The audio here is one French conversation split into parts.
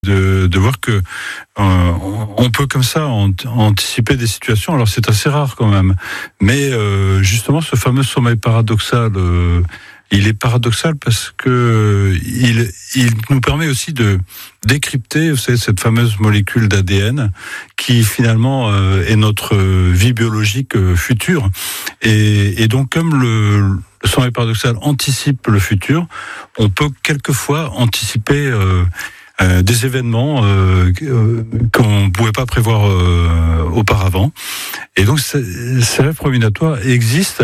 de voir que on peut comme ça anticiper des situations. Alors c'est assez rare quand même, mais justement ce fameux sommeil paradoxal, il est paradoxal parce que il nous permet aussi de décrypter, vous savez, cette fameuse molécule d'ADN qui finalement est notre vie biologique future. Et donc comme le sommeil paradoxal anticipe le futur, on peut quelquefois anticiper des événements qu'on ne pouvait pas prévoir auparavant. Et donc ces rêves prémonitoires existent,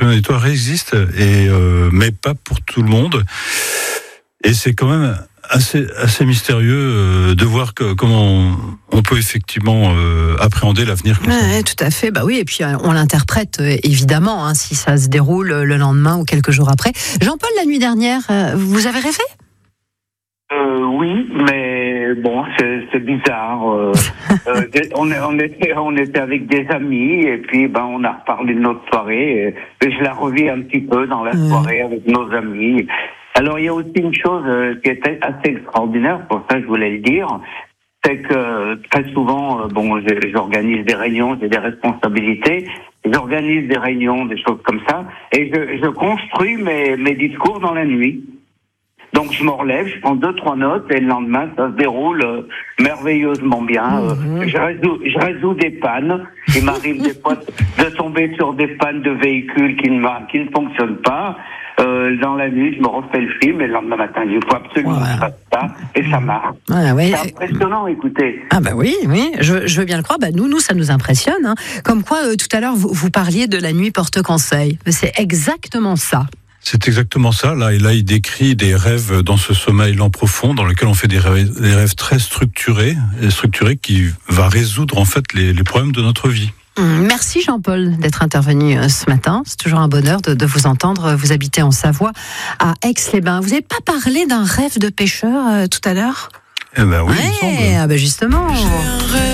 mais pas pour tout le monde. Et c'est quand même assez mystérieux de voir comment on peut effectivement appréhender l'avenir. Ouais, tout à fait. Bah oui, et puis on l'interprète évidemment si ça se déroule le lendemain ou quelques jours après. Jean-Paul, la nuit dernière, vous avez rêvé ? Oui, mais bon, c'est bizarre. On était avec des amis et puis on a reparlé de notre soirée et je la revis un petit peu dans la soirée avec nos amis. Alors il y a aussi une chose qui était assez extraordinaire, pour ça je voulais le dire, c'est que très souvent, j'organise des réunions, j'ai des responsabilités, j'organise des réunions, des choses comme ça, et je construis mes discours dans la nuit. Donc je me relève, je prends 2-3 notes et le lendemain ça se déroule merveilleusement bien. Je résous des pannes. Il m'arrive des fois de tomber sur des pannes de véhicules qui ne fonctionnent pas. Dans la nuit, je me refais le film et le lendemain matin, il faut absolument faire ça et ça marche. C'est impressionnant, écoutez. Ah bah oui, je veux bien le croire. Bah nous ça nous impressionne. Hein. Comme quoi, tout à l'heure, vous parliez de la nuit porte conseil. C'est exactement ça. C'est exactement ça. Là, il décrit des rêves dans ce sommeil lent profond, dans lequel on fait des rêves très structurés qui va résoudre en fait les problèmes de notre vie. Merci Jean-Paul d'être intervenu ce matin. C'est toujours un bonheur de vous entendre. Vous habitez en Savoie, à Aix-les-Bains. Vous n'avez pas parlé d'un rêve de pêcheur tout à l'heure ? Eh ben oui, il me semble. Justement.